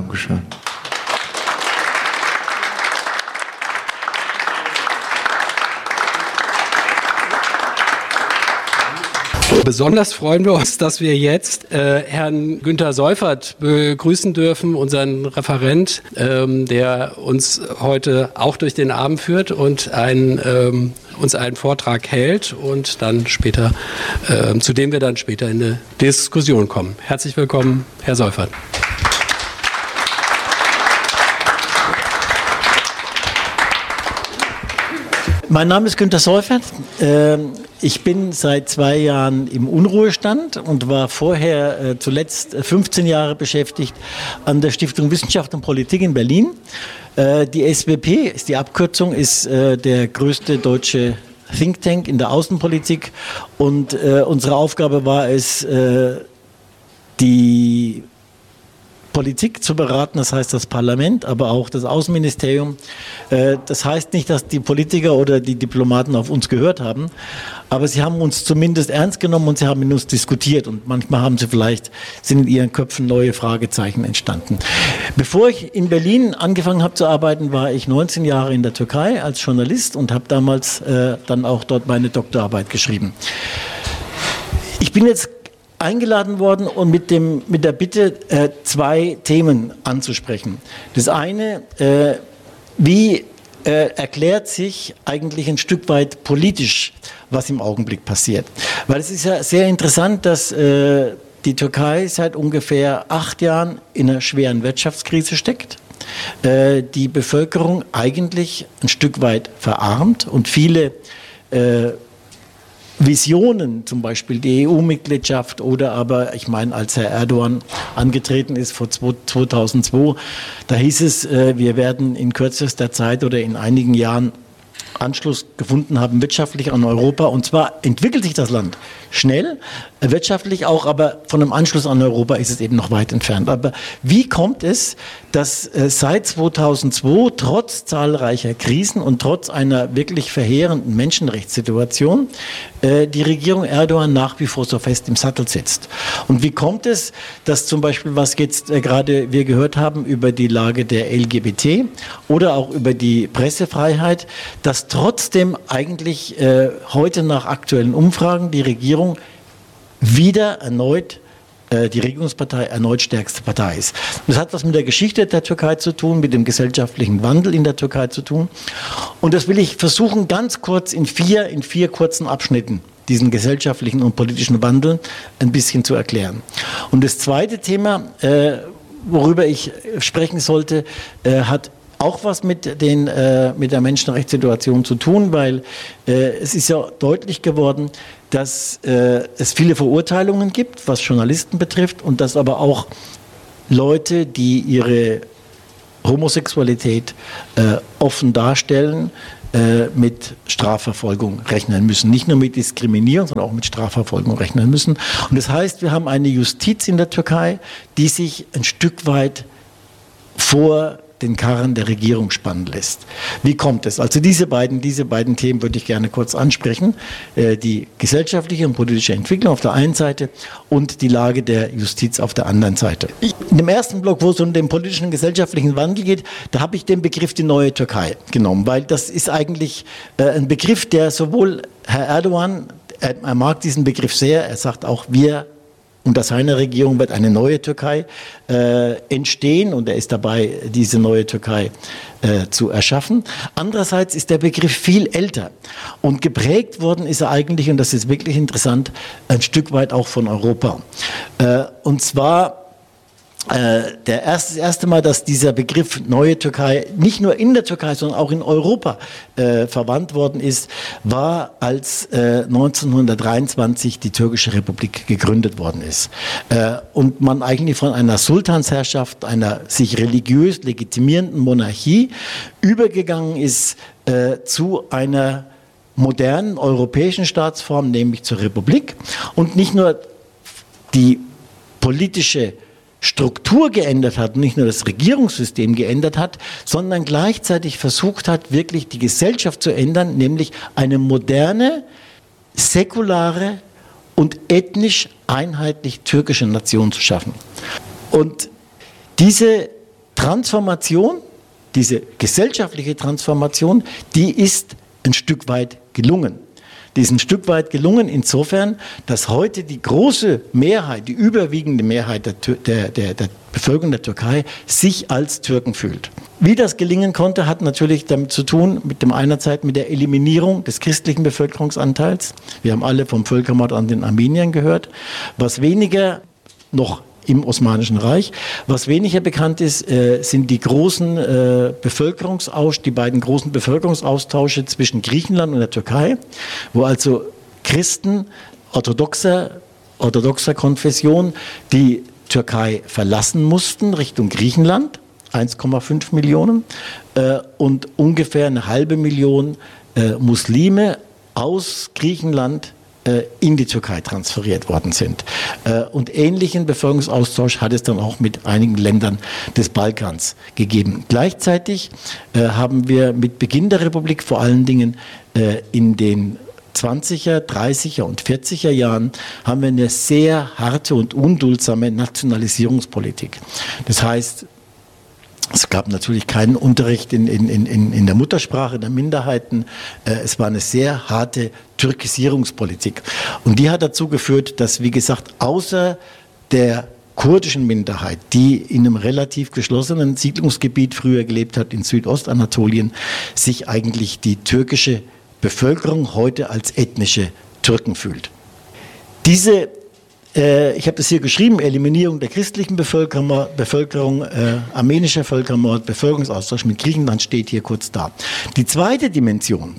Dankeschön. Besonders freuen wir uns, dass wir jetzt Herrn Günter Seufert begrüßen dürfen, unseren Referent, der uns heute auch durch den Abend führt und uns einen Vortrag hält und dann später, zu dem wir dann später in eine Diskussion kommen. Herzlich willkommen, Herr Seufert. Mein Name ist Günter Seufert. Ich bin seit 2 Jahren im Unruhestand und war vorher zuletzt 15 Jahre beschäftigt an der Stiftung Wissenschaft und Politik in Berlin. Die SWP, ist die Abkürzung, ist der größte deutsche Think Tank in der Außenpolitik und unsere Aufgabe war es, die Politik zu beraten, das heißt das Parlament, aber auch das Außenministerium. Das heißt nicht, dass die Politiker oder die Diplomaten auf uns gehört haben, aber sie haben uns zumindest ernst genommen und sie haben mit uns diskutiert und manchmal sind in ihren Köpfen neue Fragezeichen entstanden. Bevor ich in Berlin angefangen habe zu arbeiten, war ich 19 Jahre in der Türkei als Journalist und habe damals dann auch dort meine Doktorarbeit geschrieben. Ich bin jetzt eingeladen worden und mit der Bitte, 2 Themen anzusprechen. Das eine, wie erklärt sich eigentlich ein Stück weit politisch, was im Augenblick passiert? Weil es ist ja sehr interessant, dass die Türkei seit ungefähr 8 Jahren in einer schweren Wirtschaftskrise steckt. Die Bevölkerung eigentlich ein Stück weit verarmt und viele Visionen, zum Beispiel die EU-Mitgliedschaft oder aber, ich meine, als Herr Erdogan angetreten ist vor 2002, da hieß es, wir werden in kürzester Zeit oder in einigen Jahren Anschluss gefunden haben wirtschaftlich an Europa. Und zwar entwickelt sich das Land schnell, wirtschaftlich auch, aber von einem Anschluss an Europa ist es eben noch weit entfernt. Aber wie kommt es, dass seit 2002 trotz zahlreicher Krisen und trotz einer wirklich verheerenden Menschenrechtssituation die Regierung Erdogan nach wie vor so fest im Sattel sitzt? Und wie kommt es, dass zum Beispiel, was jetzt gerade wir gehört haben über die Lage der LGBT oder auch über die Pressefreiheit, dass trotzdem eigentlich heute nach aktuellen Umfragen die Regierung wieder erneut die Regierungspartei erneut stärkste Partei ist. Das hat was mit der Geschichte der Türkei zu tun, mit dem gesellschaftlichen Wandel in der Türkei zu tun. Und das will ich versuchen, ganz kurz in vier kurzen Abschnitten, diesen gesellschaftlichen und politischen Wandel ein bisschen zu erklären. Und das zweite Thema, worüber ich sprechen sollte, hat auch was mit der Menschenrechtssituation zu tun, weil es ist ja deutlich geworden, dass es viele Verurteilungen gibt, was Journalisten betrifft, und dass aber auch Leute, die ihre Homosexualität offen darstellen, mit Strafverfolgung rechnen müssen. Nicht nur mit Diskriminierung, sondern auch mit Strafverfolgung rechnen müssen. Und das heißt, wir haben eine Justiz in der Türkei, die sich ein Stück weit vor den Karren der Regierung spannen lässt. Wie kommt es? Also diese beiden Themen würde ich gerne kurz ansprechen. Die gesellschaftliche und politische Entwicklung auf der einen Seite und die Lage der Justiz auf der anderen Seite. In dem ersten Block, wo es um den politischen und gesellschaftlichen Wandel geht, da habe ich den Begriff die neue Türkei genommen, weil das ist eigentlich ein Begriff, der sowohl Herr Erdogan, er mag diesen Begriff sehr, er sagt auch, wir unter seiner Regierung wird eine neue Türkei entstehen und er ist dabei, diese neue Türkei zu erschaffen. Andererseits ist der Begriff viel älter und geprägt worden ist er eigentlich, und das ist wirklich interessant, ein Stück weit auch von Europa. Und zwar das erste Mal, dass dieser Begriff neue Türkei nicht nur in der Türkei, sondern auch in Europa verwandt worden ist, war, als 1923 die Türkische Republik gegründet worden ist. Und man eigentlich von einer Sultansherrschaft, einer sich religiös legitimierenden Monarchie übergegangen ist zu einer modernen europäischen Staatsform, nämlich zur Republik. Und nicht nur die politische Struktur geändert hat, nicht nur das Regierungssystem geändert hat, sondern gleichzeitig versucht hat, wirklich die Gesellschaft zu ändern, nämlich eine moderne, säkulare und ethnisch einheitlich türkische Nation zu schaffen. Und diese Transformation, diese gesellschaftliche Transformation, die ist ein Stück weit gelungen. Die ist ein Stück weit gelungen insofern, dass heute die große Mehrheit, die überwiegende Mehrheit der Bevölkerung der Türkei sich als Türken fühlt. Wie das gelingen konnte, hat natürlich damit zu tun, einerseits mit der Eliminierung des christlichen Bevölkerungsanteils. Wir haben alle vom Völkermord an den Armeniern gehört. Was weniger noch im Osmanischen Reich. Was weniger bekannt ist, sind die beiden großen Bevölkerungsaustausche zwischen Griechenland und der Türkei, wo also Christen orthodoxer Konfession die Türkei verlassen mussten Richtung Griechenland, 1,5 Millionen, und ungefähr 500.000 Muslime aus Griechenland in die Türkei transferiert worden sind. Und ähnlichen Bevölkerungsaustausch hat es dann auch mit einigen Ländern des Balkans gegeben. Gleichzeitig haben wir mit Beginn der Republik vor allen Dingen in den 20er, 30er und 40er Jahren haben wir eine sehr harte und unduldsame Nationalisierungspolitik. Das heißt, es gab natürlich keinen Unterricht in der Muttersprache der Minderheiten. Es war eine sehr harte Türkisierungspolitik. Und die hat dazu geführt, dass, wie gesagt, außer der kurdischen Minderheit, die in einem relativ geschlossenen Siedlungsgebiet früher gelebt hat, in Südostanatolien, sich eigentlich die türkische Bevölkerung heute als ethnische Türken fühlt. Ich habe das hier geschrieben, Eliminierung der christlichen Bevölkerung, armenischer Völkermord, Bevölkerungsaustausch mit Griechenland steht hier kurz da. Die zweite Dimension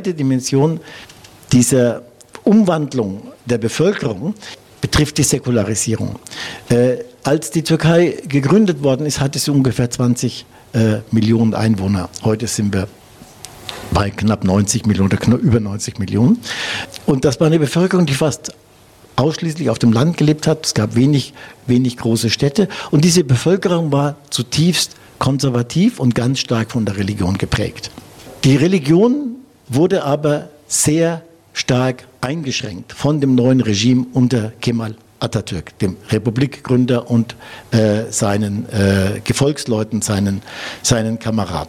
dieser Umwandlung der Bevölkerung betrifft die Säkularisierung. Als die Türkei gegründet worden ist, hatte sie ungefähr 20 Millionen Einwohner. Heute sind wir bei knapp 90 Millionen oder über 90 Millionen. Und das war eine Bevölkerung, die fast ausschließlich auf dem Land gelebt hat. Es gab wenig große Städte. Und diese Bevölkerung war zutiefst konservativ und ganz stark von der Religion geprägt. Die Religion wurde aber sehr stark eingeschränkt von dem neuen Regime unter Kemal Atatürk, dem Republikgründer und seinen Gefolgsleuten, seinen Kameraden.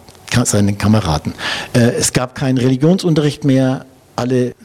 Es gab keinen Religionsunterricht mehr. Alle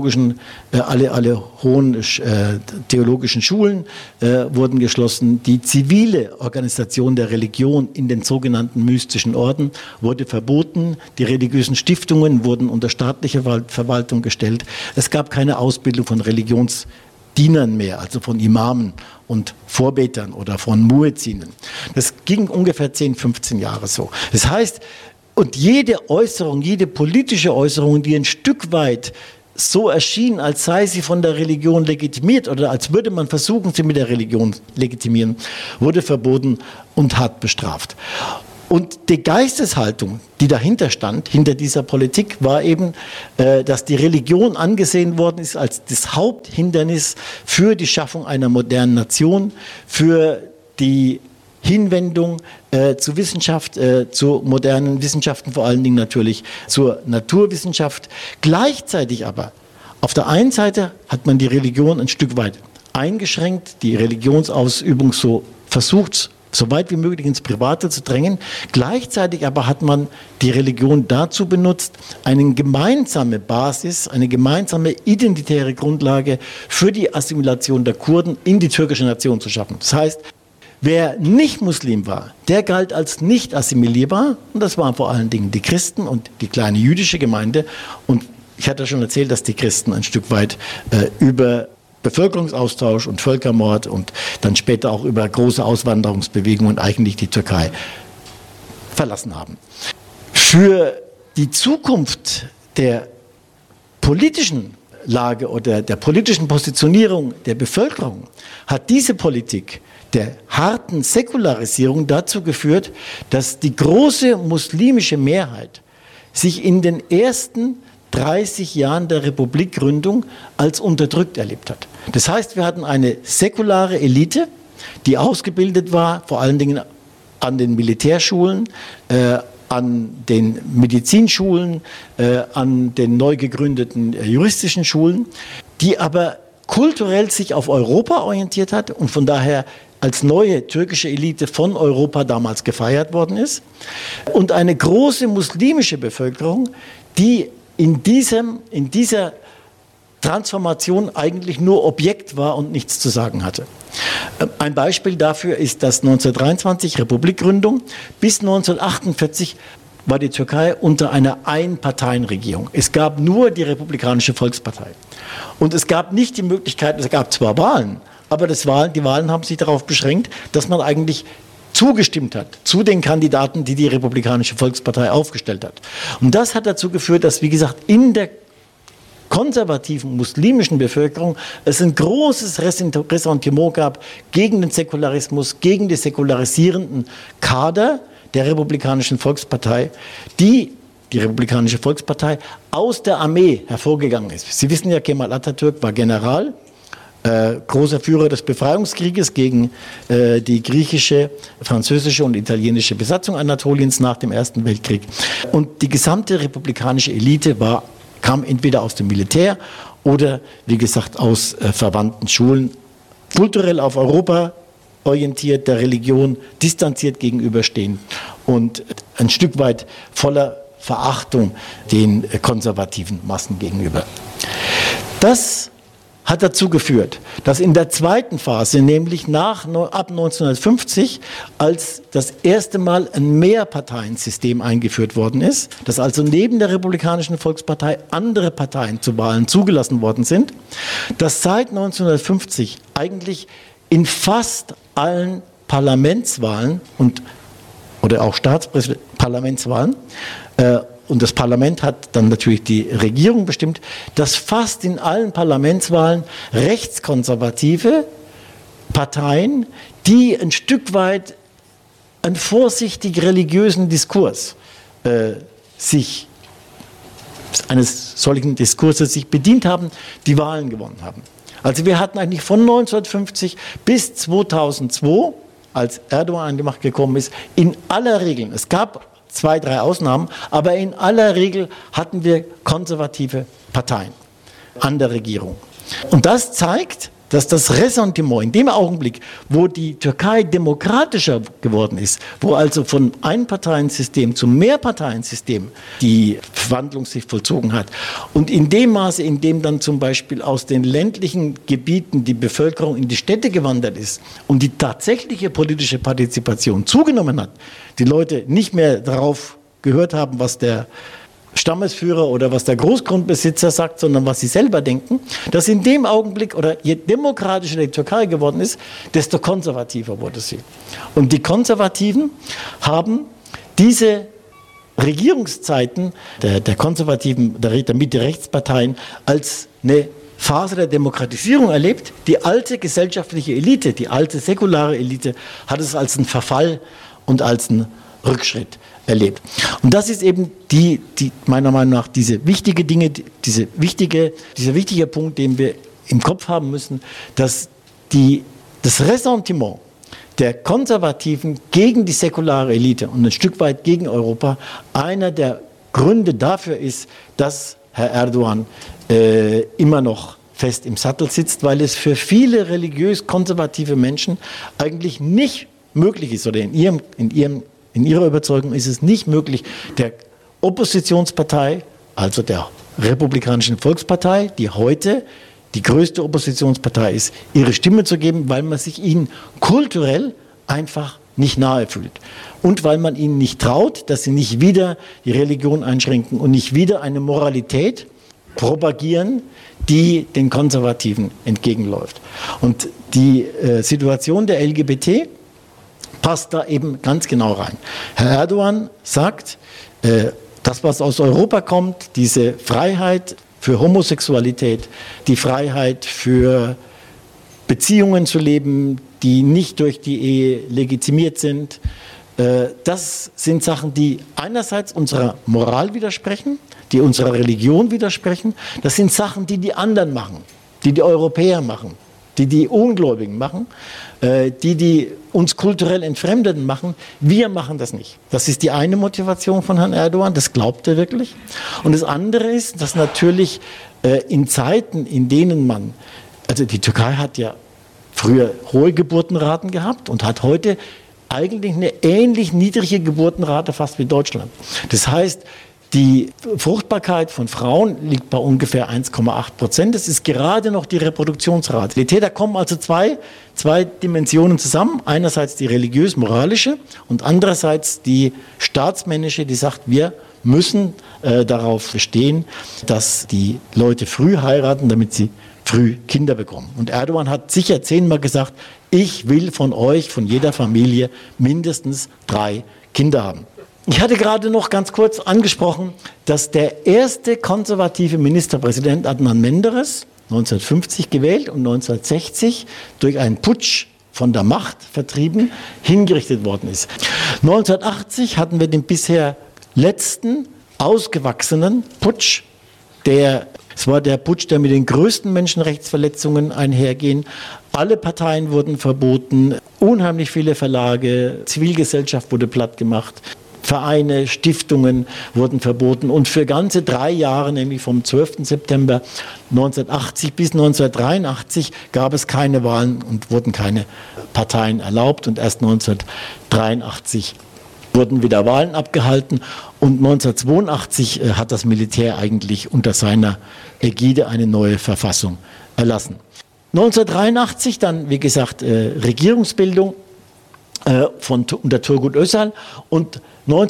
hohen theologischen Schulen wurden geschlossen. Die zivile Organisation der Religion in den sogenannten mystischen Orden wurde verboten. Die religiösen Stiftungen wurden unter staatliche Verwaltung gestellt. Es gab keine Ausbildung von Religionsdienern mehr, also von Imamen und Vorbetern oder von Muezzinen. Das ging ungefähr 10, 15 Jahre so. Das heißt, und jede Äußerung, jede politische Äußerung, die ein Stück weit so erschien, als sei sie von der Religion legitimiert oder als würde man versuchen, sie mit der Religion legitimieren, wurde verboten und hart bestraft. Und die Geisteshaltung, die dahinter stand, hinter dieser Politik, war eben, dass die Religion angesehen worden ist als das Haupthindernis für die Schaffung einer modernen Nation, für die Hinwendung zur Wissenschaft, zu modernen Wissenschaften, vor allen Dingen natürlich zur Naturwissenschaft. Gleichzeitig aber, auf der einen Seite hat man die Religion ein Stück weit eingeschränkt, die Religionsausübung so versucht, so weit wie möglich ins Private zu drängen. Gleichzeitig aber hat man die Religion dazu benutzt, eine gemeinsame Basis, eine gemeinsame identitäre Grundlage für die Assimilation der Kurden in die türkische Nation zu schaffen. Das heißt, wer nicht Muslim war, der galt als nicht assimilierbar und das waren vor allen Dingen die Christen und die kleine jüdische Gemeinde. Und ich hatte schon erzählt, dass die Christen ein Stück weit über Bevölkerungsaustausch und Völkermord und dann später auch über große Auswanderungsbewegungen eigentlich die Türkei verlassen haben. Für die Zukunft der politischen Lage oder der politischen Positionierung der Bevölkerung hat diese Politik der harten Säkularisierung dazu geführt, dass die große muslimische Mehrheit sich in den ersten 30 Jahren der Republikgründung als unterdrückt erlebt hat. Das heißt, wir hatten eine säkulare Elite, die ausgebildet war, vor allen Dingen an den Militärschulen, an den Medizinschulen, an den neu gegründeten juristischen Schulen, die aber kulturell sich auf Europa orientiert hat und von daher als neue türkische Elite von Europa damals gefeiert worden ist und eine große muslimische Bevölkerung, die in dieser Transformation eigentlich nur Objekt war und nichts zu sagen hatte. Ein Beispiel dafür ist das 1923 Republikgründung. Bis 1948 war die Türkei unter einer Einparteienregierung. Es gab nur die Republikanische Volkspartei. Und es gab nicht die Möglichkeit, es gab zwar Wahlen, aber die Wahlen haben sich darauf beschränkt, dass man eigentlich zugestimmt hat zu den Kandidaten, die die Republikanische Volkspartei aufgestellt hat. Und das hat dazu geführt, dass, wie gesagt, in der konservativen muslimischen Bevölkerung es ein großes Ressentiment gab gegen den Säkularismus, gegen die säkularisierenden Kader der Republikanischen Volkspartei, die Republikanische Volkspartei aus der Armee hervorgegangen ist. Sie wissen ja, Kemal Atatürk war General, großer Führer des Befreiungskrieges gegen die griechische, französische und italienische Besatzung Anatoliens nach dem Ersten Weltkrieg. Und die gesamte republikanische Elite kam entweder aus dem Militär oder, wie gesagt, aus verwandten Schulen, kulturell auf Europa orientiert, der Religion distanziert gegenüberstehen und ein Stück weit voller Verachtung den konservativen Massen gegenüber. Das hat dazu geführt, dass in der zweiten Phase, nämlich ab 1950, als das erste Mal ein Mehrparteiensystem eingeführt worden ist, dass also neben der Republikanischen Volkspartei andere Parteien zu Wahlen zugelassen worden sind, dass seit 1950 eigentlich in fast allen Parlamentswahlen oder auch Parlamentswahlen, und das Parlament hat dann natürlich die Regierung bestimmt, dass fast in allen Parlamentswahlen rechtskonservative Parteien, die ein Stück weit einen vorsichtig religiösen Diskurs eines solchen Diskurses sich bedient haben, die Wahlen gewonnen haben. Also wir hatten eigentlich von 1950 bis 2002, als Erdogan an die Macht gekommen ist, in aller Regel, es gab 2, 3 Ausnahmen, aber in aller Regel hatten wir konservative Parteien an der Regierung. Und das zeigt, dass das Ressentiment in dem Augenblick, wo die Türkei demokratischer geworden ist, wo also von Einparteiensystem zum Mehrparteiensystem die Verwandlung sich vollzogen hat und in dem Maße, in dem dann zum Beispiel aus den ländlichen Gebieten die Bevölkerung in die Städte gewandert ist und die tatsächliche politische Partizipation zugenommen hat, die Leute nicht mehr darauf gehört haben, was der Stammesführer oder was der Großgrundbesitzer sagt, sondern was sie selber denken, dass in dem Augenblick, oder je demokratischer die Türkei geworden ist, desto konservativer wurde sie. Und die Konservativen haben diese Regierungszeiten der konservativen, der Mitte-Rechtsparteien als eine Phase der Demokratisierung erlebt. Die alte gesellschaftliche Elite, die alte säkulare Elite hat es als einen Verfall und als einen Rückschritt erlebt. Und das ist eben meiner Meinung nach diese wichtige Dinge, dieser wichtige Punkt, den wir im Kopf haben müssen, dass das Ressentiment der Konservativen gegen die säkulare Elite und ein Stück weit gegen Europa einer der Gründe dafür ist, dass Herr Erdogan immer noch fest im Sattel sitzt, weil es für viele religiös konservative Menschen eigentlich nicht möglich ist, oder in ihrer Überzeugung ist es nicht möglich, der Oppositionspartei, also der Republikanischen Volkspartei, die heute die größte Oppositionspartei ist, ihre Stimme zu geben, weil man sich ihnen kulturell einfach nicht nahe fühlt. Und weil man ihnen nicht traut, dass sie nicht wieder die Religion einschränken und nicht wieder eine Moralität propagieren, die den Konservativen entgegenläuft. Und die Situation der LGBT passt da eben ganz genau rein. Herr Erdogan sagt, das, was aus Europa kommt, diese Freiheit für Homosexualität, die Freiheit für Beziehungen zu leben, die nicht durch die Ehe legitimiert sind, das sind Sachen, die einerseits unserer Moral widersprechen, die unserer Religion widersprechen. Das sind Sachen, die die anderen machen, die Europäer machen, die Ungläubigen machen, die uns kulturell Entfremdeten machen. Wir machen das nicht. Das ist die eine Motivation von Herrn Erdogan, das glaubt er wirklich. Und das andere ist, dass natürlich in Zeiten, in denen also die Türkei hat ja früher hohe Geburtenraten gehabt und hat heute eigentlich eine ähnlich niedrige Geburtenrate fast wie Deutschland. Das heißt, die Fruchtbarkeit von Frauen liegt bei ungefähr 1,8%. Das ist gerade noch die Reproduktionsrate. Da kommen also zwei Dimensionen zusammen. Einerseits die religiös-moralische und andererseits die staatsmännische, die sagt, wir müssen darauf bestehen, dass die Leute früh heiraten, damit sie früh Kinder bekommen. Und Erdogan hat sicher 10-mal gesagt, ich will von euch, von jeder Familie mindestens 3 Kinder haben. Ich hatte gerade noch ganz kurz angesprochen, dass der erste konservative Ministerpräsident Adnan Menderes 1950 gewählt und 1960 durch einen Putsch von der Macht vertrieben hingerichtet worden ist. 1980 hatten wir den bisher letzten ausgewachsenen Putsch, es war der Putsch, der mit den größten Menschenrechtsverletzungen einhergehen. Alle Parteien wurden verboten, unheimlich viele Verlage, Zivilgesellschaft wurde platt gemacht. Vereine, Stiftungen wurden verboten und für ganze 3 Jahre, nämlich vom 12. September 1980 bis 1983, gab es keine Wahlen und wurden keine Parteien erlaubt und erst 1983 wurden wieder Wahlen abgehalten und 1982 hat das Militär eigentlich unter seiner Ägide eine neue Verfassung erlassen. 1983 dann, wie gesagt, Regierungsbildung unter Turgut Özal und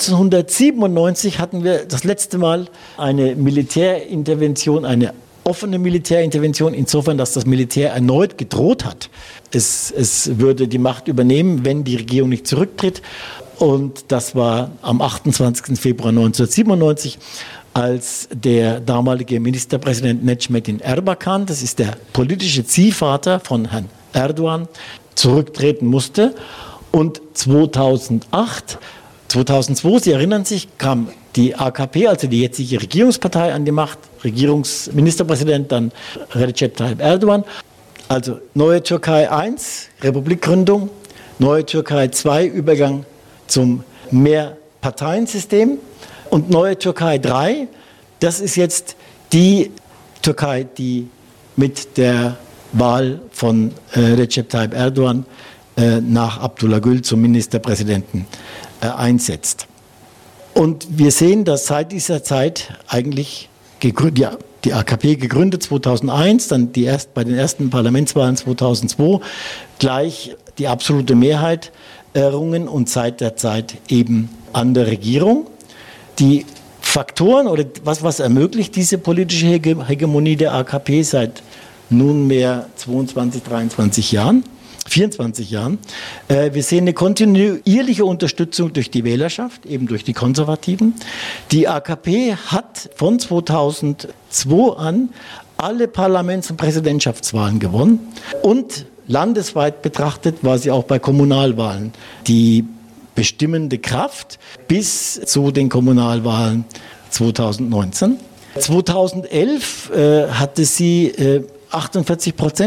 1997 hatten wir das letzte Mal eine Militärintervention, eine offene Militärintervention, insofern, dass das Militär erneut gedroht hat. Es würde die Macht übernehmen, wenn die Regierung nicht zurücktritt. Und das war am 28. Februar 1997, als der damalige Ministerpräsident Necmettin Erbakan, das ist der politische Ziehvater von Herrn Erdogan, zurücktreten musste. Und 2002, Sie erinnern sich, kam die AKP, also die jetzige Regierungspartei, an die Macht, Ministerpräsident dann Recep Tayyip Erdogan. Also Neue Türkei 1, Republikgründung, Neue Türkei 2, Übergang zum Mehrparteiensystem und Neue Türkei 3, das ist jetzt die Türkei, die mit der Wahl von Recep Tayyip Erdogan nach Abdullah Gül zum Ministerpräsidenten einsetzt. Und wir sehen, dass seit dieser Zeit eigentlich die AKP gegründet 2001, dann bei den ersten Parlamentswahlen 2002 gleich die absolute Mehrheit errungen und seit der Zeit eben an der Regierung. Die Faktoren oder was ermöglicht diese politische Hegemonie der AKP seit nunmehr 24 Jahren. Wir sehen eine kontinuierliche Unterstützung durch die Wählerschaft, eben durch die Konservativen. Die AKP hat von 2002 an alle Parlaments- und Präsidentschaftswahlen gewonnen und landesweit betrachtet war sie auch bei Kommunalwahlen die bestimmende Kraft bis zu den Kommunalwahlen 2019. 2011 hatte sie 48%